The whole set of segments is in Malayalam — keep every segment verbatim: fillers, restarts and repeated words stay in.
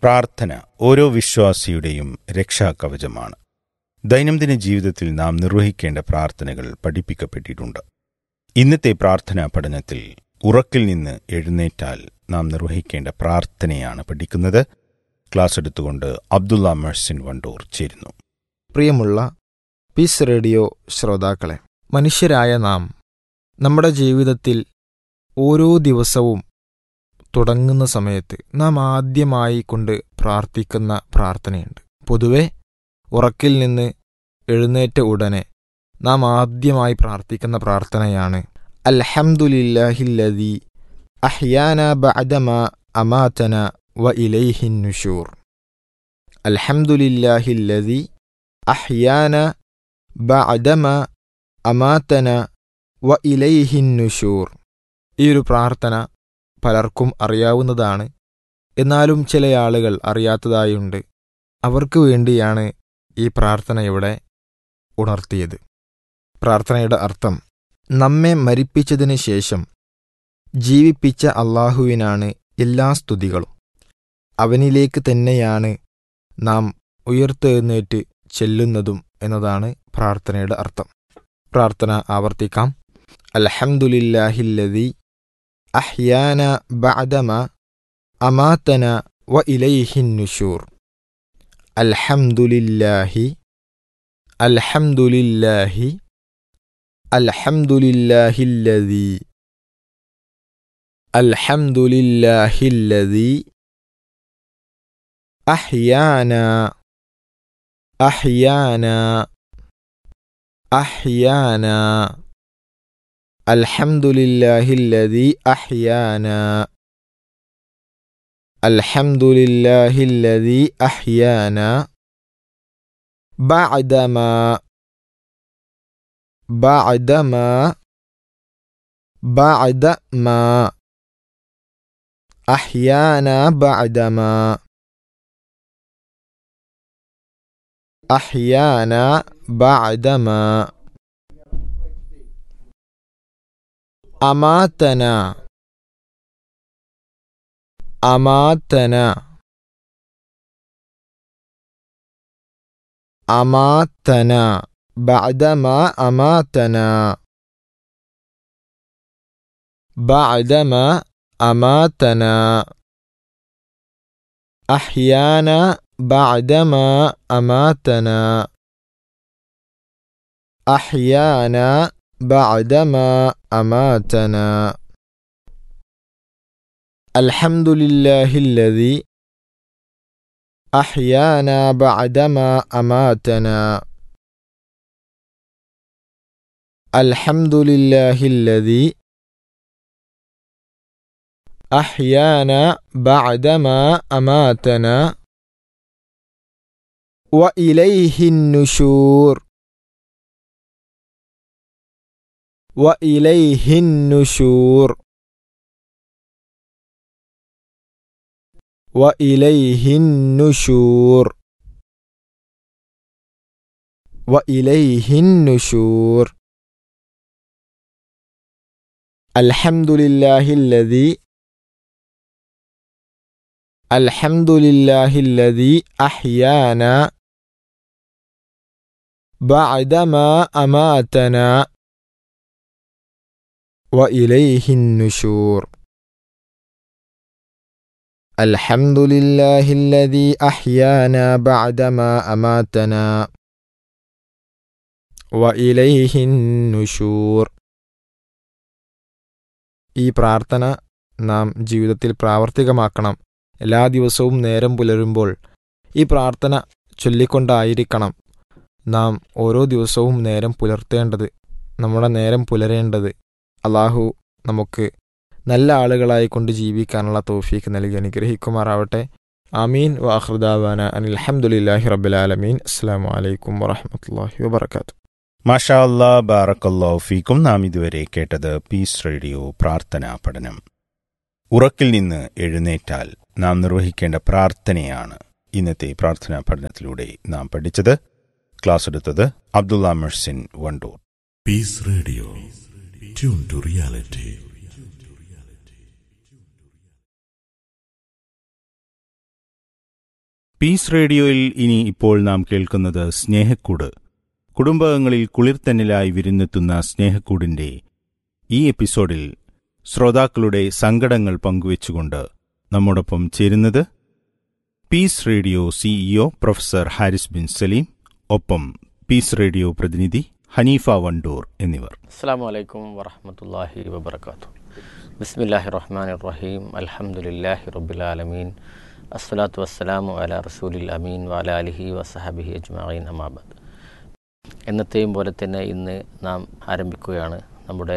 പ്രാർത്ഥന ഓരോ വിശ്വാസിയുടെയും രക്ഷാകവചമാണ്. ദൈനംദിന ജീവിതത്തിൽ നാം നിർവഹിക്കേണ്ട പ്രാർത്ഥനകൾ പഠിപ്പിക്കപ്പെട്ടിട്ടുണ്ട്. ഇന്നത്തെ പ്രാർത്ഥനാ പഠനത്തിൽ ഉറക്കിൽ നിന്ന് എഴുന്നേറ്റാൽ നാം നിർവഹിക്കേണ്ട പ്രാർത്ഥനയാണ് പഠിക്കുന്നത്. ക്ലാസ് എടുത്തുകൊണ്ട് അബ്ദുള്ള മെഹ്സിൻ വണ്ടൂർ ചേരുന്നു. പ്രിയമുള്ള പീസ് റേഡിയോ ശ്രോതാക്കളെ, മനുഷ്യരായ നാം നമ്മുടെ ജീവിതത്തിൽ ഓരോ ദിവസവും തുടങ്ങുന്ന സമയത്ത് നാം ആദ്യമായി കൊണ്ട് പ്രാർത്ഥിക്കുന്ന പ്രാർത്ഥനയുണ്ട്. പൊതുവെ ഉറക്കിൽ നിന്ന് എഴുന്നേറ്റ ഉടനെ നാം ആദ്യമായി പ്രാർത്ഥിക്കുന്ന പ്രാർത്ഥനയാണ് അൽഹംദുലില്ലാഹില്ലദീ അഹ്യാന ബഅദമാ അമാതന വ ഇലൈഹിൻ നുശൂർ. അൽഹംദുലില്ലാഹില്ലദീ അഹ്യാന ബഅദമാ അമാതന വ ഇലൈഹിൻ നുശൂർ. ഈ ഒരു പ്രാർത്ഥന പലർക്കും അറിയാവുന്നതാണ്. എന്നാലും ചില ആളുകൾ അറിയാത്തതായുണ്ട്. അവർക്ക് വേണ്ടിയാണ് ഈ പ്രാർത്ഥന ഇവിടെ ഉണർത്തിയത്. പ്രാർത്ഥനയുടെ അർത്ഥം: നമ്മെ മരിപ്പിച്ചതിന് ശേഷം ജീവിപ്പിച്ച അള്ളാഹുവിനാണ് എല്ലാ സ്തുതികളും. അവനിലേക്ക് തന്നെയാണ് നാം ഉയർത്തെഴുന്നേറ്റ് ചെല്ലുന്നതും എന്നതാണ് പ്രാർത്ഥനയുടെ അർത്ഥം. പ്രാർത്ഥന ആവർത്തിക്കാം. അൽഹംദുലില്ലാഹില്ലദീ അഹ്യാന ബഅദമാ അമാതന വ ഇലൈഹിൻ നുശൂർ. അൽഹംദുലില്ലാഹി അൽഹംദുലില്ലാഹി അൽഹംദുലില്ലാഹില്ലദീ അൽഹംദുലില്ലാഹില്ലദീ അഹ്യാന അഹ്യാന അഹ്യാന അൽഹംദുലില്ലാഹില്ലദീ അഹ്യാന അൽഹംദുലില്ലാഹില്ലദീ അഹ്യാന ബഅദമാ ബഅദമാ ബഅദമാ അഹ്യാന ബഅദമാ അഹ്യാന ബഅദമാ അമാതന അമാതന അമാതന ബഅദമാ അമാതന ബഅദമാ അമാതന അഹ്യാന ബഅദമാ അമാതന അഹ്യാന ബഅദമാ അമാതന. അൽഹംദുലില്ലാഹില്ലദീ അഹ്യാന ബഅദമാ അമാതന. അൽഹംദുലില്ലാഹില്ലദീ അഹ്യാന ബഅദമാ അമാതന വ ഇലൈഹിൻ നുശൂർ. വ ഇലൈഹിൻ നുശൂർ. വ ഇലൈഹിൻ നുശൂർ. വ ഇലൈഹിൻ നുശൂർ. അൽഹംദുലില്ലാഹില്ലദീ അൽഹംദുലില്ലാഹില്ലദീ അഹ്യാന ബഅദമാ അമാതന വ ഇലൈഹിൻ നുശൂർ. അൽഹംദുലില്ലാഹില്ലദീ അഹ്യാന ബഅദമാ അമാതന വ ഇലൈഹിൻ നുശൂർ. ഈ പ്രാർത്ഥന നാം ജീവിതത്തിൽ പ്രാവർത്തികമാക്കണം. എല്ലാ ദിവസവും നേരം പുലരുമ്പോൾ ഈ പ്രാർത്ഥന ചൊല്ലിക്കൊണ്ടായിരിക്കണം നാം ഓരോ ദിവസവും നേരം പുലർത്തേണ്ടത്, നമ്മുടെ നേരം പുലരേണ്ടത്. അള്ളാഹു നമുക്ക് നല്ല ആളുകളായിക്കൊണ്ട് ജീവിക്കാനുള്ള തൗഫീക്ക് നൽകി അനുഗ്രഹിക്കുമാറാവട്ടെ. ആമീൻ. വ ആഖിറു ദഅവാന അനിൽ ഹംദുലില്ലാഹി റബ്ബിൽ ആലമീൻ. അസ്സലാമു അലൈക്കും വറഹ്മത്തുള്ളാഹി വബറകാതുഹു. മാഷാ അല്ലാ, ബാറക്കല്ലാഹു ഫീക്കും. നാം ഇതുവരെ കേട്ടത് പീസ് റേഡിയോ പ്രാർത്ഥനാ പഠനം. ഉറക്കിൽ നിന്ന് എഴുന്നേറ്റാൽ നാം നിർവഹിക്കേണ്ട പ്രാർത്ഥനയാണ് ഇന്നത്തെ പ്രാർത്ഥനാ പഠനത്തിലൂടെ നാം പഠിച്ചത്. ക്ലാസ് എടുത്തത് Abdulla Mehsin Wandoor. Piece radio, tune to reality. Piece റേഡിയോയിൽ ഇനി ഇപ്പോൾ നാം കേൾക്കുന്നത് സ്നേഹക്കൂട്. കുടുംബങ്ങളിൽ കുളിർത്തന്നിലായി വിരുന്നെത്തുന്ന സ്നേഹക്കൂടിന്റെ ഈ എപ്പിസോഡിൽ ശ്രോതാക്കളുടെ സങ്കടങ്ങൾ പങ്കുവച്ചുകൊണ്ട് നമ്മോടൊപ്പം ചേരുന്നത് piece radio CEO professor Haris bin Saleem, ഒപ്പം പീസ് റേഡിയോ പ്രതിനിധി ഹനീഫ വണ്ടൂർ എന്നിവർ. അസ്സലാമു അലൈക്കും വറഹ്മത്തുള്ളാഹി വബറകാതുഹു. ബിസ്മില്ലാഹിർ റഹ്മാനിർ റഹീം. അൽഹംദുലില്ലാഹി റബ്ബിൽ ആലമീൻ. അസ്സലാത്തു വസ്സലാമു അലാ റസൂലിൽ അമീൻ വഅലാ ആലിഹി വസഹബിഹി അജ്മഈൻ. അമ്മാ ബഅദ്. എന്നത്തെയും പോലെ തന്നെ ഇന്ന് നാം ആരംഭിക്കുകയാണ്. നമ്മുടെ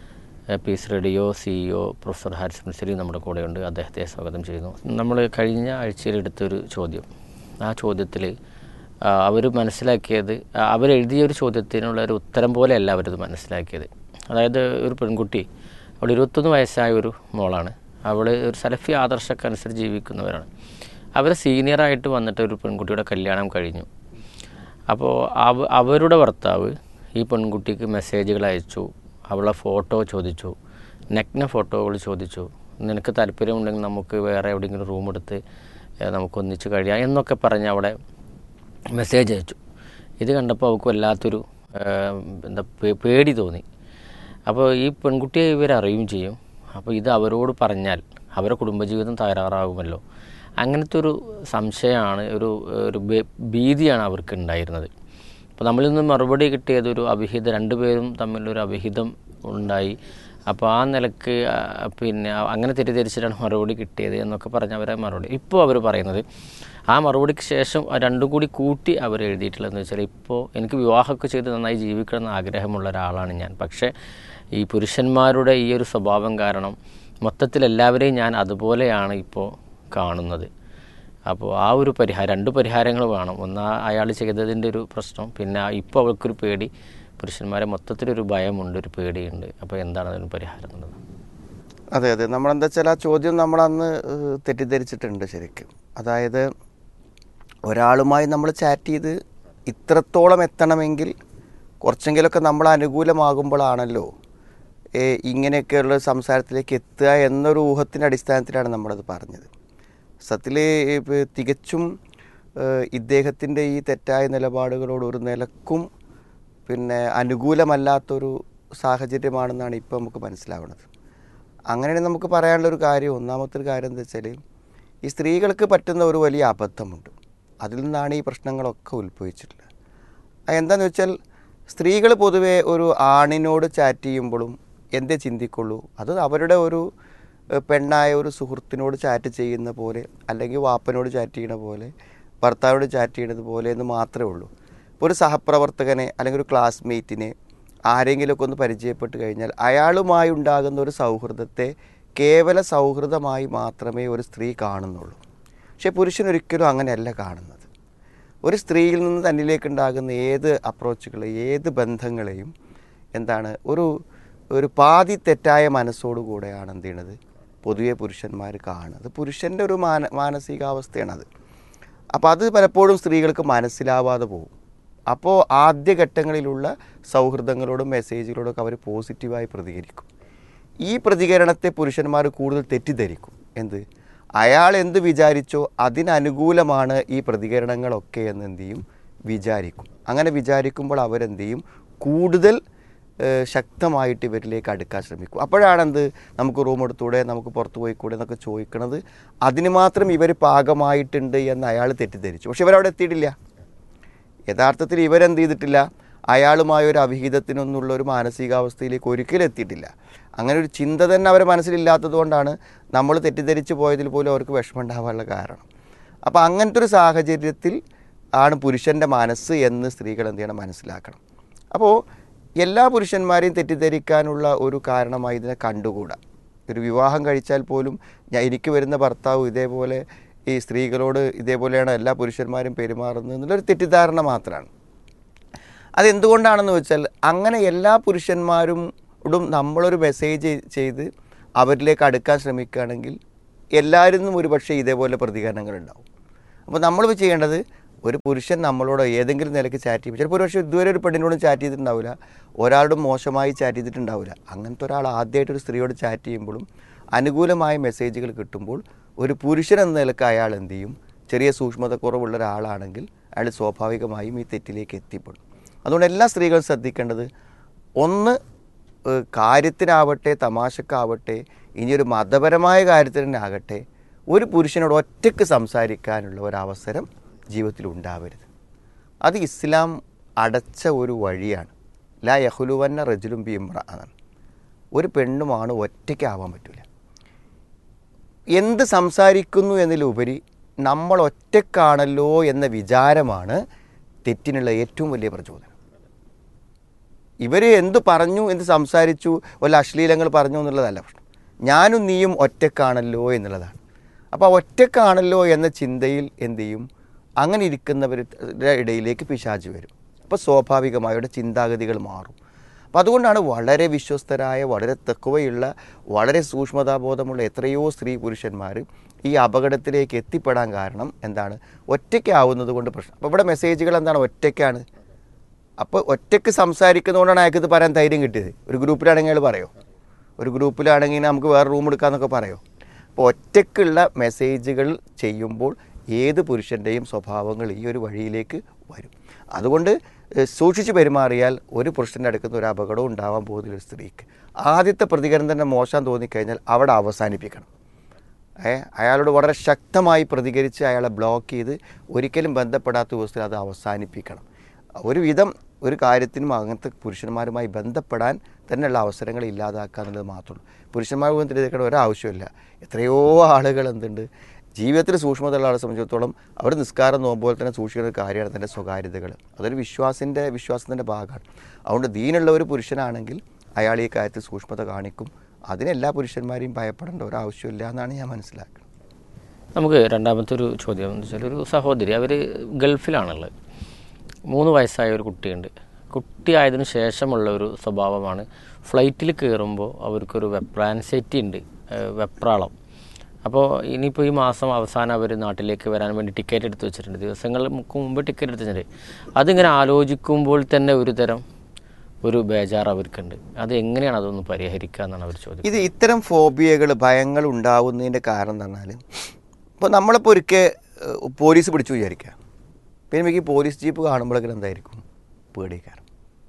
piece radio CEO professor Haris bin Saleem നമ്മുടെ കൂടെയുണ്ട്. അദ്ദേഹത്തെ സ്വാഗതം ചെയ്യുന്നു. നമ്മൾ കഴിഞ്ഞ ആഴ്ചയിൽ എടുത്തൊരു ചോദ്യം, ആ ചോദ്യത്തിൽ അവർ മനസ്സിലാക്കിയത്, അവരെഴുതിയൊരു ചോദ്യത്തിനുള്ള ഒരു ഉത്തരം പോലെയല്ല അവരത് മനസ്സിലാക്കിയത്. അതായത് ഒരു പെൺകുട്ടി, അവൾ ഇരുപത്തൊന്ന് വയസ്സായ ഒരു മോളാണ്. അവൾ ഒരു സലഫി ആദർശക്കനുസരിച്ച് ജീവിക്കുന്നവരാണ്. അവർ സീനിയറായിട്ട് വന്നിട്ട് ഒരു പെൺകുട്ടിയുടെ കല്യാണം കഴിഞ്ഞു. അപ്പോൾ അവ അവരുടെ ഭർത്താവ് ഈ പെൺകുട്ടിക്ക് മെസ്സേജുകൾ അയച്ചു, അവളെ ഫോട്ടോ ചോദിച്ചു, നഗ്ന ഫോട്ടോകൾ ചോദിച്ചു. നിനക്ക് താല്പര്യമുണ്ടെങ്കിൽ നമുക്ക് വേറെ എവിടെയെങ്കിലും റൂം എടുത്ത് നമുക്കൊന്നിച്ച് കഴിയാം എന്നൊക്കെ പറഞ്ഞ് അവിടെ മെസ്സേജ് അയച്ചു. ഇത് കണ്ടപ്പോൾ അവൾക്ക് വല്ലാത്തൊരു എന്താ പേടി തോന്നി. അപ്പോൾ ഈ പെൺകുട്ടിയെ ഇവരറിയും ചെയ്യും. അപ്പോൾ ഇത് അവരോട് പറഞ്ഞാൽ അവരുടെ കുടുംബജീവിതം തകരാറാകുമല്ലോ, അങ്ങനത്തെ ഒരു സംശയമാണ്, ഒരു ഒരു ഭീതിയാണ് അവർക്ക് ഉണ്ടായിരുന്നത്. അപ്പോൾ നമ്മളിൽ നിന്ന് മറുപടി കിട്ടിയതൊരു അവിഹിതം, രണ്ടുപേരും തമ്മിലൊരു അവിഹിതം ഉണ്ടായി. അപ്പോൾ ആ നിലക്ക് പിന്നെ അങ്ങനെ തെറ്റിദ്ധരിച്ചിട്ടാണ് മറുപടി കിട്ടിയത് എന്നൊക്കെ പറഞ്ഞ് അവരെ മറുപടി. ഇപ്പോൾ അവർ പറയുന്നത്, ആ മറുപടിക്ക് ശേഷം രണ്ടും കൂടി കൂട്ടി അവർ എഴുതിയിട്ടുള്ളതെന്ന് വെച്ചാൽ, ഇപ്പോൾ എനിക്ക് വിവാഹമൊക്കെ ചെയ്ത് നന്നായി ജീവിക്കണമെന്ന് ആഗ്രഹമുള്ള ഒരാളാണ് ഞാൻ. പക്ഷേ ഈ പുരുഷന്മാരുടെ ഈ ഒരു സ്വഭാവം കാരണം മൊത്തത്തിൽ എല്ലാവരെയും ഞാൻ അതുപോലെയാണ് ഇപ്പോൾ കാണുന്നത്. അപ്പോൾ ആ ഒരു പരിഹാരം, രണ്ട് പരിഹാരങ്ങൾ വേണം. ഒന്ന് അയാൾ ചെയ്തതിൻ്റെ ഒരു പ്രശ്നം, പിന്നെ ഇപ്പോൾ അവൾക്കൊരു പേടി, പുരുഷന്മാരെ മൊത്തത്തിലൊരു ഭയമുണ്ട്, ഒരു പേടിയുണ്ട്. അപ്പോൾ എന്താണ് അതിന് പരിഹാരം എന്നുള്ളത്? അതെ അതെ നമ്മളെന്താ വെച്ചാൽ ആ ചോദ്യം നമ്മളന്ന് തെറ്റിദ്ധരിച്ചിട്ടുണ്ട് ശരിക്കും. അതായത് ഒരാളുമായി നമ്മൾ ചാറ്റ് ചെയ്ത് ഇത്രത്തോളം എത്തണമെങ്കിൽ കുറച്ചെങ്കിലുമൊക്കെ നമ്മൾ അനുകൂലമാകുമ്പോഴാണല്ലോ ഇങ്ങനെയൊക്കെയുള്ള സംസാരത്തിലേക്ക് എത്തുക എന്നൊരു ഊഹത്തിൻ്റെ അടിസ്ഥാനത്തിലാണ് നമ്മളത് പറഞ്ഞത്. സത്യത്തിൽ തികച്ചും ഇദ്ദേഹത്തിൻ്റെ ഈ തെറ്റായ നിലപാടുകളോട് ഒരു നിലക്കും പിന്നെ അനുകൂലമല്ലാത്തൊരു സാഹചര്യമാണെന്നാണ് ഇപ്പോൾ നമുക്ക് മനസ്സിലാവുന്നത്. അങ്ങനെയാണെങ്കിൽ നമുക്ക് പറയാനുള്ളൊരു കാര്യം, ഒന്നാമത്തെ ഒരു കാര്യം എന്താ വെച്ചാൽ, ഈ സ്ത്രീകൾക്ക് പറ്റുന്ന ഒരു വലിയ അബദ്ധമുണ്ട്. അതിൽ നിന്നാണ് ഈ പ്രശ്നങ്ങളൊക്കെ ഉത്ഭവിച്ചിട്ടുള്ളത്. എന്താണെന്ന് വെച്ചാൽ, സ്ത്രീകൾ പൊതുവേ ഒരു ആണിനോട് ചാറ്റ് ചെയ്യുമ്പോഴും എന്തേ ചിന്തിക്കുള്ളൂ, അത് അവരുടെ ഒരു പെണ്ണായ ഒരു സുഹൃത്തിനോട് ചാറ്റ് ചെയ്യുന്ന പോലെ, അല്ലെങ്കിൽ വാപ്പനോട് ചാറ്റ് ചെയ്യുന്ന പോലെ, ഭർത്താവിനോട് ചാറ്റ് ചെയ്യുന്നത് പോലെ എന്ന് മാത്രമേ ഉള്ളൂ. ഒരു സഹപ്രവർത്തകനെ അല്ലെങ്കിൽ ഒരു ക്ലാസ്മേറ്റിനെ ആരെങ്കിലുമൊക്കെ ഒന്ന് പരിചയപ്പെട്ട് കഴിഞ്ഞാൽ അയാളുമായി ഉണ്ടാകുന്ന ഒരു സൗഹൃദത്തെ കേവല സൗഹൃദമായി മാത്രമേ ഒരു സ്ത്രീ കാണുന്നുള്ളൂ. പക്ഷേ പുരുഷനൊരിക്കലും അങ്ങനെയല്ല കാണുന്നത്. ഒരു സ്ത്രീയിൽ നിന്ന് തന്നിലേക്കുണ്ടാകുന്ന ഏത് അപ്രോച്ചുകൾ, ഏത് ബന്ധങ്ങളെയും എന്താണ് ഒരു ഒരു പാതി തെറ്റായ മനസ്സോടുകൂടെയാണ് എന്ത് ചെയ്യണത് പൊതുവെ പുരുഷന്മാർ കാണുന്നത്. പുരുഷൻ്റെ ഒരു മാന മാനസികാവസ്ഥയാണത്. അപ്പോൾ അത് പലപ്പോഴും സ്ത്രീകൾക്ക് മനസ്സിലാവാതെ പോകും. അപ്പോൾ ആദ്യഘട്ടങ്ങളിലുള്ള സൗഹൃദങ്ങളോടും മെസ്സേജുകളോടൊക്കെ അവർ പോസിറ്റീവായി പ്രതികരിക്കും. ഈ പ്രതികരണത്തെ പുരുഷന്മാർ കൂടുതൽ തെറ്റിദ്ധരിക്കും. എന്ത് അയാൾ എന്ത് വിചാരിച്ചോ അതിനനുകൂലമാണ് ഈ പ്രതികരണങ്ങളൊക്കെ എന്ന് എന്ത് ചെയ്യും വിചാരിക്കും. അങ്ങനെ വിചാരിക്കുമ്പോൾ അവരെന്ത് ചെയ്യും കൂടുതൽ ശക്തമായിട്ട് ഇവരിലേക്ക് അടുക്കാൻ ശ്രമിക്കും. അപ്പോഴാണെന്ത് നമുക്ക് റൂം എടുത്തൂടെ, നമുക്ക് പുറത്ത് പോയിക്കൂടെ എന്നൊക്കെ ചോദിക്കണത്. അതിന് മാത്രം ഇവർ പാകമായിട്ടുണ്ട് എന്ന് അയാൾ തെറ്റിദ്ധരിച്ചു. പക്ഷെ ഇവരവിടെ എത്തിയിട്ടില്ല. യഥാർത്ഥത്തിൽ ഇവരെന്ത് ചെയ്തിട്ടില്ല, അയാളുമായ ഒരു അവിഹിതത്തിനൊന്നുള്ള ഒരു മാനസികാവസ്ഥയിലേക്ക് ഒരിക്കലും എത്തിയിട്ടില്ല. അങ്ങനെ ഒരു ചിന്ത തന്നെ അവരുടെ മനസ്സിലില്ലാത്തത് കൊണ്ടാണ് നമ്മൾ തെറ്റിദ്ധരിച്ച് പോയതിൽ പോലും അവർക്ക് വിഷമം ഉണ്ടാകാനുള്ള കാരണം. അപ്പോൾ അങ്ങനത്തെ ഒരു സാഹചര്യത്തിൽ ആണ് പുരുഷൻ്റെ മനസ്സ് എന്ന് സ്ത്രീകൾ എന്ത് ചെയ്യണം മനസ്സിലാക്കണം. അപ്പോൾ എല്ലാ പുരുഷന്മാരെയും തെറ്റിദ്ധരിക്കാനുള്ള ഒരു കാരണമായി ഇതിനെ കണ്ടുകൂടാ. ഒരു വിവാഹം കഴിച്ചാൽ പോലും ഞാൻ എനിക്ക് വരുന്ന ഭർത്താവ് ഇതേപോലെ ഈ സ്ത്രീകളോട് ഇതേപോലെയാണ് എല്ലാ പുരുഷന്മാരും പെരുമാറുന്നത് എന്നുള്ളൊരു തെറ്റിദ്ധാരണ മാത്രമാണ്. അതെന്തുകൊണ്ടാണെന്ന് വെച്ചാൽ, അങ്ങനെ എല്ലാ പുരുഷന്മാരോടും നമ്മളൊരു മെസ്സേജ് ചെയ്ത് അവരിലേക്ക് അടുക്കാൻ ശ്രമിക്കുകയാണെങ്കിൽ എല്ലാവരിൽ നിന്നും ഒരുപക്ഷെ ഇതേപോലെ പ്രതികരണങ്ങളുണ്ടാവും. അപ്പോൾ നമ്മൾ ചെയ്യേണ്ടത്, ഒരു പുരുഷൻ നമ്മളോട് ഏതെങ്കിലും നിലയ്ക്ക് ചാറ്റ് ചെയ്യും, ചിലപ്പോൾ ഒരു പക്ഷേ ഇതുവരെ ഒരു പെണ്ണിനോടും ചാറ്റ് ചെയ്തിട്ടുണ്ടാവില്ല, ഒരാളോടും മോശമായി ചാറ്റ് ചെയ്തിട്ടുണ്ടാവില്ല. അങ്ങനത്തെ ഒരാൾ ആദ്യമായിട്ടൊരു സ്ത്രീയോട് ചാറ്റ് ചെയ്യുമ്പോഴും അനുകൂലമായ മെസ്സേജുകൾ കിട്ടുമ്പോൾ ഒരു പുരുഷൻ എന്ന നിലക്ക് അയാൾ എന്ത് ചെയ്യും ചെറിയ സൂക്ഷ്മതക്കുറവുള്ള ഒരാളാണെങ്കിൽ അയാൾ സ്വാഭാവികമായും ഈ തെറ്റിലേക്ക് എത്തിപ്പെടും. അതുകൊണ്ട് എല്ലാ സ്ത്രീകളും ശ്രദ്ധിക്കേണ്ടത്, ഒന്ന് കാര്യത്തിനാവട്ടെ തമാശക്കാവട്ടെ ഇനിയൊരു മതപരമായ കാര്യത്തിന് തന്നെ ആകട്ടെ, ഒരു പുരുഷനോട് ഒറ്റയ്ക്ക് സംസാരിക്കാനുള്ള ഒരവസരം ജീവിതത്തിൽ ഉണ്ടാവരുത്. അത് ഇസ്ലാം അടച്ച ഒരു വഴിയാണ്. ലാ യഹ്ലുവന്ന റജുലും ബി ഇംറ എന്നാണ്. ഒരു പെണ്ണുമാണ് ഒറ്റയ്ക്കാവാൻ പറ്റില്ല. എന്ത് സംസാരിക്കുന്നു എന്നതിലുപരി നമ്മൾ ഒറ്റക്കാണല്ലോ എന്ന വിചാരമാണ് തെറ്റിനുള്ള ഏറ്റവും വലിയ പ്രചോദനം. ഇവർ എന്ത് പറഞ്ഞു, എന്ത് സംസാരിച്ചു, വല്ല അശ്ലീലങ്ങൾ പറഞ്ഞു എന്നുള്ളതല്ല പ്രശ്നം. ഞാനും നീയും ഒറ്റക്കാണല്ലോ എന്നുള്ളതാണ്. അപ്പോൾ ഒറ്റക്കാണല്ലോ എന്ന ചിന്തയിൽ എന്തു ചെയ്യും, അങ്ങനെ ഇരിക്കുന്നവരുടെ ഇടയിലേക്ക് പിശാച് വരും. അപ്പോൾ സ്വാഭാവികമായുടെ ചിന്താഗതികൾ മാറും. അപ്പോൾ അതുകൊണ്ടാണ് വളരെ വിശ്വസ്തരായ, വളരെ തഖ്വയുള്ള, വളരെ സൂക്ഷ്മതാബോധമുള്ള എത്രയോ സ്ത്രീ പുരുഷന്മാർ ഈ അപകടത്തിലേക്ക് എത്തിപ്പെടാൻ കാരണം എന്താണ്, ഒറ്റയ്ക്കാവുന്നത് കൊണ്ട് പ്രശ്നം. അപ്പോൾ ഇവിടെ മെസ്സേജുകൾ എന്താണ്, ഒറ്റയ്ക്കാണ്. അപ്പോൾ ഒറ്റയ്ക്ക് സംസാരിക്കുന്നതുകൊണ്ടാണ് അയാൾക്ക് ഇത് പറയാൻ ധൈര്യം കിട്ടിയത്. ഒരു ഗ്രൂപ്പിലാണെങ്കിൽ അയാൾ പറയോ, ഒരു ഗ്രൂപ്പിലാണെങ്കിൽ നമുക്ക് വേറെ റൂം എടുക്കാമെന്നൊക്കെ പറയോ. അപ്പോൾ ഒറ്റയ്ക്കുള്ള മെസ്സേജുകൾ ചെയ്യുമ്പോൾ ഏത് പുരുഷൻ്റെയും സ്വഭാവങ്ങൾ ഈ ഒരു വഴിയിലേക്ക് വരും. അതുകൊണ്ട് സൂക്ഷിച്ച് പെരുമാറിയാൽ ഒരു പുരുഷൻ്റെ അടുക്കുന്ന ഒരു അപകടവും ഉണ്ടാവാൻ പോകുന്നില്ല. ഒരു സ്ത്രീക്ക് ആദ്യത്തെ പ്രതികരണം തന്നെ മോശം തോന്നിക്കഴിഞ്ഞാൽ അവിടെ അവസാനിപ്പിക്കണം. ഏ അയാളോട് വളരെ ശക്തമായി പ്രതികരിച്ച് അയാളെ ബ്ലോക്ക് ചെയ്ത് ഒരിക്കലും ബന്ധപ്പെടാത്ത ദിവസത്തിൽ അത് അവസാനിപ്പിക്കണം. ഒരു വിധം ഒരു കാര്യത്തിനും അങ്ങനത്തെ പുരുഷന്മാരുമായി ബന്ധപ്പെടാൻ തന്നെയുള്ള അവസരങ്ങൾ ഇല്ലാതാക്കുക എന്നുള്ളത് മാത്രമേ ഉള്ളൂ. പുരുഷന്മാർ പോലും തിരിച്ചെടുക്കേണ്ട ഒരാവശ്യമില്ല. എത്രയോ ആളുകൾ എന്തുണ്ട് ജീവിതത്തിൽ സൂക്ഷ്മതയുള്ള ആളെ സംബന്ധിച്ചിടത്തോളം അവർ നിസ്കാരം നോക്കുമ്പോൾ തന്നെ സൂക്ഷിക്കുന്ന ഒരു കാര്യമാണ് തൻ്റെ സ്വകാര്യതകൾ. അതൊരു വിശ്വാസിൻ്റെ വിശ്വാസത്തിൻ്റെ ഭാഗമാണ്. അതുകൊണ്ട് ദീനുള്ള ഒരു പുരുഷനാണെങ്കിൽ അയാൾ ഈ കാര്യത്തിൽ സൂക്ഷ്മത കാണിക്കും. അതിനെല്ലാ പുരുഷന്മാരെയും ഭയപ്പെടേണ്ട ഒരാവശ്യമില്ല എന്നാണ് ഞാൻ മനസ്സിലാക്കുന്നത്. നമുക്ക് രണ്ടാമത്തെ ഒരു ചോദ്യം എന്ന് വെച്ചാൽ, ഒരു സഹോദരി അവർ ഗൾഫിലാണുള്ളത്. മൂന്ന് വയസ്സായ ഒരു കുട്ടിയുണ്ട്. കുട്ടിയായതിനു ശേഷമുള്ള ഒരു സ്വഭാവമാണ്, ഫ്ലൈറ്റിൽ കയറുമ്പോൾ അവർക്കൊരു വെപ്രാൻസൈറ്റി ഉണ്ട്, വെപ്രാളം. അപ്പോൾ ഇനിയിപ്പോൾ ഈ മാസം അവസാനം അവർ നാട്ടിലേക്ക് വരാൻ വേണ്ടി ടിക്കറ്റ് എടുത്ത് വെച്ചിട്ടുണ്ട്. ദിവസങ്ങൾക്ക് മുമ്പ് ടിക്കറ്റ് എടുത്ത് വെച്ചിട്ടുണ്ട്. അതിങ്ങനെ ആലോചിക്കുമ്പോൾ തന്നെ ഒരു തരം ഒരു ബേജാർ അവർക്കുണ്ട്. അത് എങ്ങനെയാണ് അതൊന്ന് പരിഹരിക്കുക എന്നാണ് അവർ ചോദിക്കുന്നത്. ഇത് ഇത്തരം ഫോബിയകൾ, ഭയങ്ങൾ ഉണ്ടാവുന്നതിൻ്റെ കാരണം എന്ന് പറഞ്ഞാൽ, ഇപ്പോൾ നമ്മളിപ്പോൾ ഒരിക്കൽ പോലീസ് പിടിച്ചു വിചാരിക്കുക, പിന്നെ എനിക്ക് പോലീസ് ജീപ്പ് കാണുമ്പോഴൊക്കെ എന്തായിരിക്കും, പേടിക്കാരം.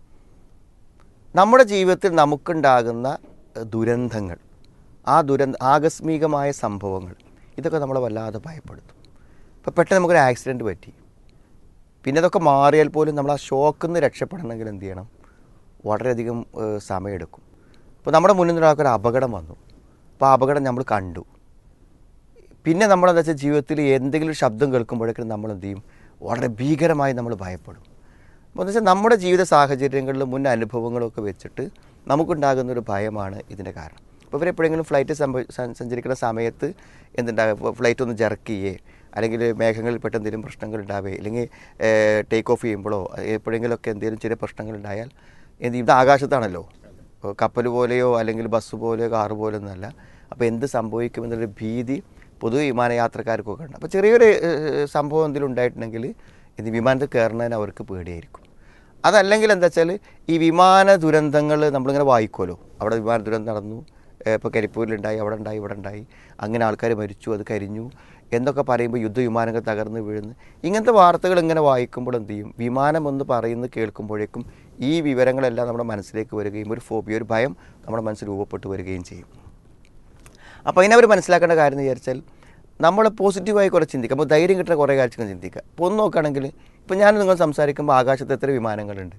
നമ്മുടെ ജീവിതത്തിൽ നമുക്കുണ്ടാകുന്ന ദുരന്തങ്ങൾ, ആ ദുരന്ത ആകസ്മികമായ സംഭവങ്ങൾ, ഇതൊക്കെ നമ്മളെ വല്ലാതെ ഭയപ്പെടുത്തും. ഇപ്പോൾ പെട്ടെന്ന് നമുക്കൊരു ആക്സിഡൻറ്റ് പറ്റി, പിന്നെ അതൊക്കെ മാറിയാൽ പോലും നമ്മൾ ആ ഷോക്കിൽ നിന്ന് രക്ഷപ്പെടണമെങ്കിൽ എന്ത് ചെയ്യണം, വളരെയധികം സമയമെടുക്കും. ഇപ്പോൾ നമ്മുടെ മുന്നിൽ നിന്നൊരാൾക്കൊരു അപകടം വന്നു, അപ്പോൾ ആ അപകടം നമ്മൾ കണ്ടു. പിന്നെ നമ്മളെന്താ വെച്ചാൽ ജീവിതത്തിൽ എന്തെങ്കിലും ഒരു ശബ്ദം കേൾക്കുമ്പോഴേക്കും നമ്മൾ എന്ത് ചെയ്യും, വളരെ ഭീകരമായി നമ്മൾ ഭയപ്പെടും. അപ്പോൾ എന്ന് വെച്ചാൽ നമ്മുടെ ജീവിത സാഹചര്യങ്ങളിൽ മുൻ അനുഭവങ്ങളൊക്കെ വെച്ചിട്ട് നമുക്കുണ്ടാകുന്നൊരു ഭയമാണ് ഇതിൻ്റെ കാരണം. അപ്പോൾ ഇവരെപ്പോഴെങ്കിലും ഫ്ലൈറ്റ് സംഭവ സഞ്ചരിക്കുന്ന സമയത്ത് എന്തുണ്ടാകുക, ഫ്ലൈറ്റ് ഒന്ന് ജർക്കിയേ, അല്ലെങ്കിൽ മേഘങ്ങളിൽ പെട്ടെന്ന് എന്തെങ്കിലും പ്രശ്നങ്ങൾ ഉണ്ടാവുകയോ, അല്ലെങ്കിൽ ടേക്ക് ഓഫ് ചെയ്യുമ്പോഴോ എപ്പോഴെങ്കിലുമൊക്കെ എന്തെങ്കിലും ചെറിയ പ്രശ്നങ്ങൾ ഉണ്ടായാൽ എന്ത് ചെയ്യും, ഇത് ആകാശത്താണല്ലോ, കപ്പൽ പോലെയോ അല്ലെങ്കിൽ ബസ് പോലെയോ കാറ് പോലെയോ ഒന്നുമല്ല. അപ്പോൾ എന്ത് സംഭവിക്കുമെന്നുള്ളൊരു ഭീതി പൊതുവെ വിമാനയാത്രക്കാർക്കൊക്കെ ഉണ്ട്. അപ്പോൾ ചെറിയൊരു സംഭവം എന്തെങ്കിലും ഉണ്ടായിട്ടുണ്ടെങ്കിൽ ഇത് വിമാനത്തിൽ കയറുന്നതിന് അവർക്ക് പേടിയായിരിക്കും. അതല്ലെങ്കിൽ എന്താ വെച്ചാൽ ഈ വിമാന ദുരന്തങ്ങൾ നമ്മളിങ്ങനെ വായിക്കുമല്ലോ, അവിടെ വിമാന ദുരന്തം നടന്നു, ഇപ്പോൾ കരിപ്പൂരിലുണ്ടായി, അവിടെ ഉണ്ടായി, ഇവിടെ ഉണ്ടായി, അങ്ങനെ ആൾക്കാർ മരിച്ചു, അത് കരിഞ്ഞു എന്നൊക്കെ പറയുമ്പോൾ യുദ്ധവിമാനങ്ങൾ തകർന്ന് വീഴുന്നു, ഇങ്ങനത്തെ വാർത്തകൾ ഇങ്ങനെ വായിക്കുമ്പോൾ എന്ത് ചെയ്യും, വിമാനം എന്ന് പറയുന്നത് കേൾക്കുമ്പോഴേക്കും ഈ വിവരങ്ങളെല്ലാം നമ്മുടെ മനസ്സിലേക്ക് വരികയും ഒരു ഫോബിയ, ഒരു ഭയം നമ്മുടെ മനസ്സിൽ രൂപപ്പെട്ട് വരികയും ചെയ്യും. അപ്പോൾ അതിനവർ മനസ്സിലാക്കേണ്ട കാര്യം എന്ന് വിചാരിച്ചാൽ നമ്മൾ പോസിറ്റീവായി കുറേ ചിന്തിക്കുക, അപ്പോൾ ധൈര്യം കിട്ടുന്ന കുറേ കാര്യങ്ങൾ ചിന്തിക്കുക. ഇപ്പോൾ ഒന്ന് നോക്കുകയാണെങ്കിൽ ഇപ്പോൾ ഞാൻ നിങ്ങൾ സംസാരിക്കുമ്പോൾ ആകാശത്ത് എത്ര വിമാനങ്ങളുണ്ട്,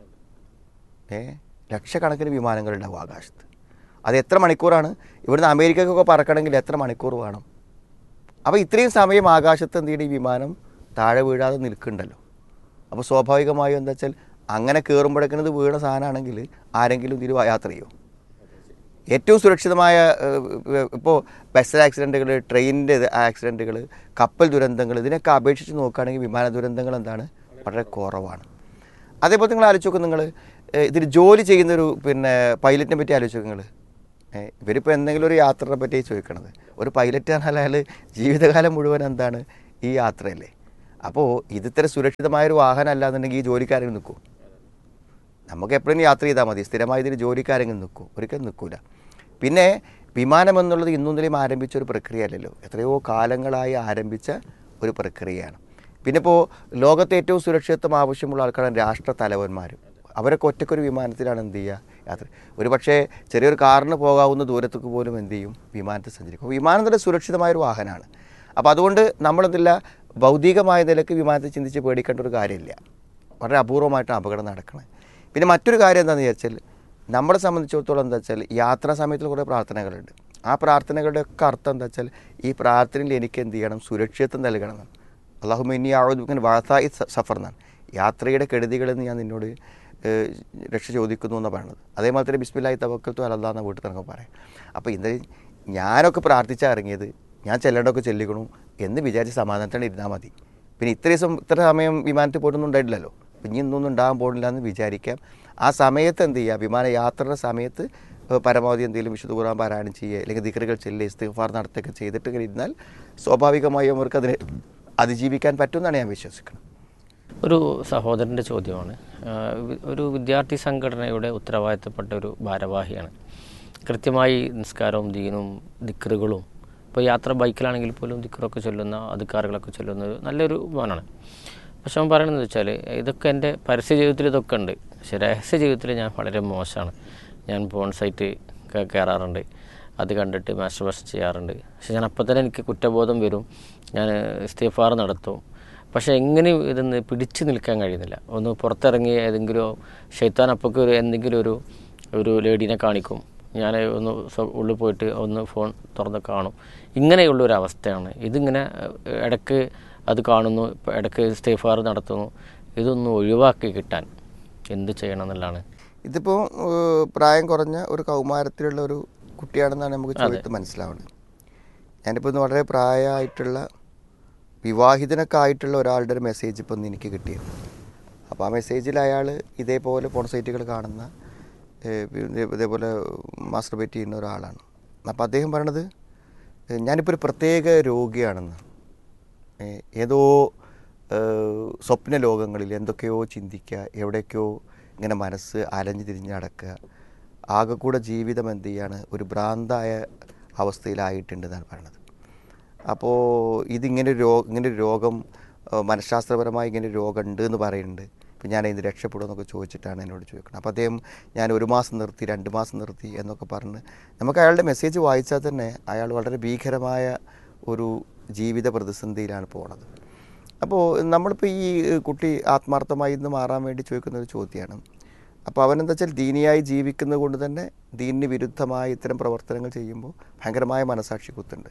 ഏ ലക്ഷക്കണക്കിന് വിമാനങ്ങളുണ്ടാവും ആകാശത്ത്. അത് എത്ര മണിക്കൂറാണ്, ഇവിടുന്ന് അമേരിക്കക്കൊക്കെ പറക്കണമെങ്കിൽ എത്ര മണിക്കൂർ വേണം. അപ്പോൾ ഇത്രയും സമയം ആകാശത്ത് എന്ത് ചെയ്യണം, ഈ വിമാനം താഴെ വീഴാതെ നിൽക്കുന്നുണ്ടല്ലോ. അപ്പോൾ സ്വാഭാവികമായും എന്താ വെച്ചാൽ അങ്ങനെ കയറുമ്പോഴേക്കുന്നത് വീണ സാധനമാണെങ്കിൽ ആരെങ്കിലും ഇതിൽ യാത്ര ചെയ്യുമോ? ഏറ്റവും സുരക്ഷിതമായ ഇപ്പോൾ ബസ് ആക്സിഡൻറ്റുകൾ, ട്രെയിനിൻ്റെ ആക്സിഡൻറ്റുകൾ, കപ്പൽ ദുരന്തങ്ങൾ, ഇതിനൊക്കെ അപേക്ഷിച്ച് നോക്കുകയാണെങ്കിൽ വിമാന ദുരന്തങ്ങൾ എന്താണ്, വളരെ കുറവാണ്. അതേപോലെ നിങ്ങൾ ആലോചിച്ച് നോക്കും, നിങ്ങൾ ഇതിൽ ജോലി ചെയ്യുന്നൊരു പിന്നെ പൈലറ്റിനെ പറ്റി ആലോചിച്ച് നോക്കും നിങ്ങൾ. ഇവരിപ്പോൾ എന്തെങ്കിലും ഒരു യാത്രയെ പറ്റി ചോദിക്കണത്, ഒരു പൈലറ്റ് പറഞ്ഞാൽ അയാൾ ജീവിതകാലം മുഴുവൻ എന്താണ് ഈ യാത്രയല്ലേ. അപ്പോൾ ഇത് ഇത്ര സുരക്ഷിതമായൊരു വാഹനം അല്ലാന്നുണ്ടെങ്കിൽ ഈ ജോലിക്കാരെങ്കിലും നിൽക്കും. നമുക്ക് എപ്പോഴും യാത്ര ചെയ്താൽ മതി, സ്ഥിരമായി ഇതിൽ ജോലിക്കാരെങ്കിലും നിൽക്കും, ഒരിക്കലും നിൽക്കില്ല. പിന്നെ വിമാനം എന്നുള്ളത് ഇന്നും ഇന്നലെയും ആരംഭിച്ച ഒരു പ്രക്രിയ അല്ലല്ലോ, എത്രയോ കാലങ്ങളായി ആരംഭിച്ച ഒരു പ്രക്രിയയാണ്. പിന്നെ ഇപ്പോൾ ലോകത്തെ ഏറ്റവും സുരക്ഷിതത്വം ആവശ്യമുള്ള ആൾക്കാരാണ് രാഷ്ട്ര തലവന്മാരും. അവരൊക്കെ ഒറ്റയ്ക്കൊരു വിമാനത്തിലാണ് എന്ത് ചെയ്യുക യാത്ര. ഒരു പക്ഷേ ചെറിയൊരു കാറിന് പോകാവുന്ന ദൂരത്തേക്ക് പോലും എന്ത് ചെയ്യും വിമാനത്തിൽ സഞ്ചരിക്കും. വിമാനം തന്നെ സുരക്ഷിതമായൊരു വാഹനമാണ്. അപ്പോൾ അതുകൊണ്ട് നമ്മളെന്തില്ല ഭൗതികമായ നിലയ്ക്ക് വിമാനത്തിൽ ചിന്തിച്ച് പേടിക്കേണ്ട ഒരു കാര്യമില്ല. വളരെ അപൂർവമായിട്ടാണ് അപകടം നടക്കുന്നത്. പിന്നെ മറ്റൊരു കാര്യം എന്താണെന്ന് വിചാരിച്ചാൽ നമ്മളെ സംബന്ധിച്ചിടത്തോളം എന്താ വെച്ചാൽ യാത്രാ സമയത്തിൽ കുറേ പ്രാർത്ഥനകളുണ്ട്. ആ പ്രാർത്ഥനകളുടെ ഒക്കെ അർത്ഥം എന്താ വെച്ചാൽ ഈ പ്രാർത്ഥനയിൽ എനിക്ക് എന്ത് ചെയ്യണം, സുരക്ഷിതത്വം നൽകണം. അല്ലാഹുമ്മ ഇന്നി അഊദു ബിക വഅസാഇ സഫർ എന്നാണ്, യാത്രയുടെ കെടുതികളിൽ നിന്ന് ഞാൻ നിന്നോട് രക്ഷ ചോദിക്കുന്നു എന്നാണ് പറയുന്നത്. അതേമാതിരി തന്നെ ബിസ്മില്ലാഹി തവക്കൽതു അലല്ലാഹ് എന്ന വീട്ടിൽ തന്നെ പറയാം. അപ്പോൾ ഇന്ന് ഞാനൊക്കെ പ്രാർത്ഥിച്ചാൽ ഇറങ്ങിയത്, ഞാൻ ചെല്ലേണ്ടതൊക്കെ ചെല്ലിക്കണു എന്ന് വിചാരിച്ച് സമാധാനത്തോടെ ഇരുന്നാൽ മതി. പിന്നെ ഇത്ര ദിവസം ഇത്ര സമയം വിമാനത്തിൽ പോയിട്ടൊന്നും ഉണ്ടായിട്ടില്ലല്ലോ, ഇനി ഇന്നൊന്നും ഉണ്ടാകാൻ പോകുന്നില്ല എന്ന് വിചാരിക്കാം. ആ സമയത്ത് എന്ത് ചെയ്യുക, വിമാന യാത്രയുടെ സമയത്ത് പരമാവധി എന്തെങ്കിലും വിശുദ്ധ ഖുർആൻ പാരായണം ചെയ്യുക, അല്ലെങ്കിൽ ദിക്റുകൾ ചെല്ലുക, ഇസ്തിഗ്ഫാർ നടത്തുകയൊക്കെ ചെയ്തിട്ട് ഇരുന്നാൽ സ്വാഭാവികമായും അവർക്ക് അതിനെ അതിജീവിക്കാൻ പറ്റുമെന്നാണ് ഞാൻ വിശ്വസിക്കുന്നത്. ഒരു സഹോദരൻ്റെ ചോദ്യമാണ്. ഒരു വിദ്യാർത്ഥി സംഘടനയുടെ ഉത്തരവാദിത്തപ്പെട്ട ഒരു ഭാരവാഹിയാണ്. കൃത്യമായി നിസ്കാരവും ദീനും ദിക്റുകളും, ഇപ്പോൾ യാത്ര ബൈക്കിലാണെങ്കിൽ പോലും ദിക്റൊക്കെ ചൊല്ലുന്ന അധികാരികളൊക്കെ ചൊല്ലുന്ന നല്ലൊരു മോനാണ്. പക്ഷെ അവൻ പറയണമെന്ന് വെച്ചാൽ ഇതൊക്കെ എൻ്റെ പരസ്യ ജീവിതത്തിൽ ഇതൊക്കെ ഉണ്ട്, പക്ഷേ രഹസ്യ ജീവിതത്തിൽ ഞാൻ വളരെ മോശമാണ്. ഞാൻ പോൺ സൈറ്റ് കയറാറുണ്ട്, അത് കണ്ടിട്ട് മാസ്റ്റർബേഷൻ ചെയ്യാറുണ്ട്. പക്ഷെ ഞാൻ അപ്പം തന്നെ എനിക്ക് കുറ്റബോധം വരും, ഞാൻ ഇസ്തിഗ്ഫാർ നടത്തും. പക്ഷേ എങ്ങനെയും ഇതൊന്ന് പിടിച്ചു നിൽക്കാൻ കഴിയുന്നില്ല. ഒന്ന് പുറത്തിറങ്ങി ഏതെങ്കിലും ശൈത്താൻ അപ്പൊക്കെ ഒരു എന്തെങ്കിലും ഒരു ഒരു ലേഡീനെ കാണിക്കും, ഞാൻ ഒന്ന് ഉള്ളിൽ പോയിട്ട് ഒന്ന് ഫോൺ തുറന്ന് കാണും. ഇങ്ങനെയുള്ളൊരു അവസ്ഥയാണ്. ഇതിങ്ങനെ ഇടയ്ക്ക് അത് കാണുന്നു, ഇടയ്ക്ക് ഇസ്തിഗ്ഫാർ നടത്തുന്നു. ഇതൊന്ന് ഒഴിവാക്കി കിട്ടാൻ എന്ത് ചെയ്യണം എന്നുള്ളതാണ്. ഇതിപ്പോൾ പ്രായം കുറഞ്ഞ ഒരു കൗമാരത്തിലുള്ള ഒരു കുട്ടിയാണെന്നാണ് നമുക്ക് ചോദിച്ച് മനസ്സിലാവുന്നത്. ഞാനിപ്പോൾ ഇന്ന് വളരെ പ്രായമായിട്ടുള്ള വിവാഹിതനൊക്കെ ആയിട്ടുള്ള ഒരാളുടെ ഒരു മെസ്സേജ് ഇപ്പോൾ ഒന്ന് എനിക്ക് കിട്ടിയത്. അപ്പോൾ ആ മെസ്സേജിൽ അയാൾ ഇതേപോലെ പോൺ സൈറ്റുകൾ കാണുന്ന ഇതേപോലെ മാസ്റ്റർബേറ്റ് ചെയ്യുന്ന ഒരാളാണ്. അപ്പോൾ അദ്ദേഹം പറയണത് ഞാനിപ്പോൾ ഒരു പ്രത്യേക രോഗിയാണെന്ന്, ഏതോ സ്വപ്ന ലോകങ്ങളിൽ എന്തൊക്കെയോ ചിന്തിക്കുക, എവിടേക്കോ ഇങ്ങനെ മനസ്സ് അലഞ്ഞു തിരിഞ്ഞ് നടക്കുക, ആകെ കൂടെ ജീവിതം എന്ത് ചെയ്യാണ് ഒരു ഭ്രാന്തായ അവസ്ഥയിലായിട്ടുണ്ടെന്നാണ് പറയണത്. അപ്പോൾ ഇതിങ്ങനൊരു രോഗം ഇങ്ങനൊരു രോഗം മനഃശാസ്ത്രപരമായി ഇങ്ങനൊരു രോഗം ഉണ്ട് എന്ന് പറയുന്നുണ്ട്. ഇപ്പം ഞാൻ ഇതിന് രക്ഷപ്പെടുമെന്നൊക്കെ ചോദിച്ചിട്ടാണ് എന്നോട് ചോദിക്കുന്നത്. അപ്പോൾ അദ്ദേഹം ഞാൻ ഒരു മാസം നിർത്തി, രണ്ട് മാസം നിർത്തി എന്നൊക്കെ പറഞ്ഞ് നമുക്ക് അയാളുടെ മെസ്സേജ് വായിച്ചാൽ തന്നെ അയാൾ വളരെ ഭീകരമായ ഒരു ജീവിത പ്രതിസന്ധിയിലാണ് പോണത്. അപ്പോൾ നമ്മളിപ്പോൾ ഈ കുട്ടി ആത്മാർത്ഥമായി ഇന്ന് മാറാൻ വേണ്ടി ചോദിക്കുന്നൊരു ചോദ്യമാണ്. അപ്പോൾ അവനെന്താ വെച്ചാൽ ദീനിയായി ജീവിക്കുന്നത് കൊണ്ട് തന്നെ ദീനിന് വിരുദ്ധമായ ഇത്തരം പ്രവർത്തനങ്ങൾ ചെയ്യുമ്പോൾ ഭയങ്കരമായ മനസാക്ഷി കുത്തുണ്ട്.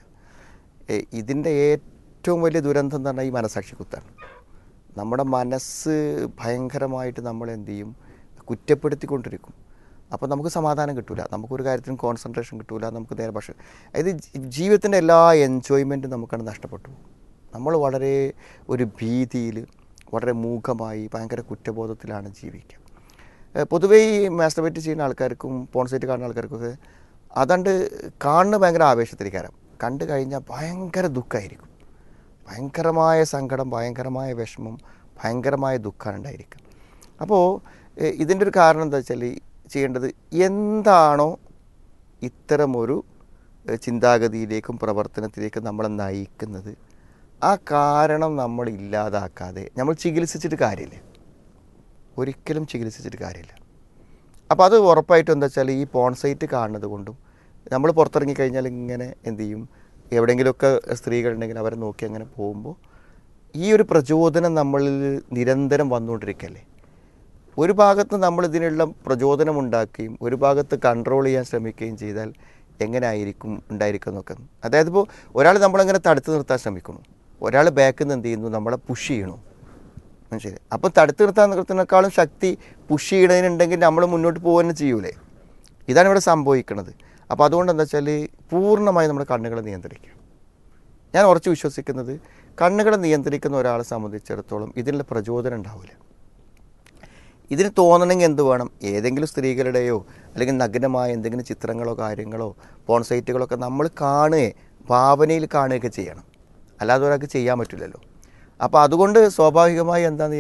ഇതിൻ്റെ ഏറ്റവും വലിയ ദുരന്തം എന്ന് പറഞ്ഞാൽ ഈ മനസാക്ഷി കുത്താണ്. നമ്മുടെ മനസ്സ് ഭയങ്കരമായിട്ട് നമ്മൾ എന്ത് ചെയ്യും, കുറ്റപ്പെടുത്തിക്കൊണ്ടിരിക്കും. അപ്പോൾ നമുക്ക് സമാധാനം കിട്ടില്ല, നമുക്കൊരു കാര്യത്തിനും കോൺസെൻട്രേഷൻ കിട്ടില്ല, നമുക്ക് നേരെ പക്ഷേ അതായത് ജീവിതത്തിൻ്റെ എല്ലാ എൻജോയ്മെൻറ്റും നമുക്കാണ് നഷ്ടപ്പെട്ടു. നമ്മൾ വളരെ ഒരു ഭീതിയിൽ, വളരെ മൂകമായി, ഭയങ്കര കുറ്റബോധത്തിലാണ് ജീവിക്കുക. പൊതുവേ ഈ മാസ്റ്റർബേറ്റ് ചെയ്യുന്ന ആൾക്കാർക്കും പോൺ സൈറ്റ് കാണുന്ന ആൾക്കാർക്കൊക്കെ അതുകൊണ്ട് കാണുന്ന ഭയങ്കര ആവേശത്തിരിക്കാരം, കണ്ടു കഴിഞ്ഞാൽ ഭയങ്കര ദുഃഖമായിരിക്കും, ഭയങ്കരമായ സങ്കടം, ഭയങ്കരമായ വിഷമം, ഭയങ്കരമായ ദുഃഖമാണ് ഉണ്ടായിരിക്കുക. അപ്പോൾ ഇതിൻ്റെ ഒരു കാരണം എന്താ വെച്ചാൽ ചെയ്യേണ്ടത് എന്താണോ ഇത്തരമൊരു ചിന്താഗതിയിലേക്കും പ്രവർത്തനത്തിലേക്കും നമ്മളെ നയിക്കുന്നത്, ആ കാരണം നമ്മൾ ഇല്ലാതാക്കാതെ നമ്മൾ ചികിത്സിച്ചിട്ട് കാര്യമില്ല, ഒരിക്കലും ചികിത്സിച്ചിട്ട് കാര്യമില്ല. അപ്പോൾ അത് ഉറപ്പായിട്ടും എന്താ വെച്ചാൽ ഈ പോൺ സൈറ്റ് കാണുന്നത് കൊണ്ടും നമ്മൾ പുറത്തിറങ്ങി കഴിഞ്ഞാൽ ഇങ്ങനെ എന്ത് ചെയ്യും, എവിടെയെങ്കിലുമൊക്കെ സ്ത്രീകളുണ്ടെങ്കിൽ അവരെ നോക്കി അങ്ങനെ പോകുമ്പോൾ ഈ ഒരു പ്രചോദനം നമ്മളിൽ നിരന്തരം വന്നുകൊണ്ടിരിക്കുകയല്ലേ. ഒരു ഭാഗത്ത് നമ്മൾ ഇതിനുള്ള പ്രചോദനം ഉണ്ടാക്കുകയും ഒരു ഭാഗത്ത് കൺട്രോൾ ചെയ്യാൻ ശ്രമിക്കുകയും ചെയ്താൽ എങ്ങനെ ആയിരിക്കും ഉണ്ടായിരിക്കും എന്നൊക്കെ. അതായത് ഇപ്പോൾ ഒരാൾ നമ്മളങ്ങനെ തടുത്ത് നിർത്താൻ ശ്രമിക്കണം, ഒരാൾ ബാക്കിൽ നിന്ന് എന്ത് ചെയ്യുന്നു, നമ്മളെ പുഷ് ചെയ്യണു. ശരി, അപ്പോൾ തടുത്ത് നിർത്താൻ നിർത്തുന്നതിനേക്കാളും ശക്തി പുഷ് ചെയ്യണതിനുണ്ടെങ്കിൽ നമ്മൾ മുന്നോട്ട് പോകുക ചെയ്യൂലേ. ഇതാണ് ഇവിടെ സംഭവിക്കുന്നത്. അപ്പോൾ അതുകൊണ്ട് എന്താ വെച്ചാൽ പൂർണ്ണമായി നമ്മുടെ കണ്ണുകളെ നിയന്ത്രിക്കുക. ഞാൻ ഉറച്ച് വിശ്വസിക്കുന്നത് കണ്ണുകളെ നിയന്ത്രിക്കുന്ന ഒരാളെ സംബന്ധിച്ചിടത്തോളം ഇതിനുള്ള പ്രചോദനം ഉണ്ടാവില്ല. ഇതിന് തോന്നണമെങ്കിൽ എന്ത് വേണം, ഏതെങ്കിലും സ്ത്രീകളുടെയോ അല്ലെങ്കിൽ നഗ്നമായ എന്തെങ്കിലും ചിത്രങ്ങളോ കാര്യങ്ങളോ പോൺ സൈറ്റുകളൊക്കെ നമ്മൾ കാണുകയോ ഭാവനയിൽ കാണുകയൊക്കെ ചെയ്യണം, അല്ലാതെ ഒരാൾക്ക് ചെയ്യാൻ പറ്റില്ലല്ലോ. അപ്പോൾ അതുകൊണ്ട് സ്വാഭാവികമായി എന്താണെന്ന്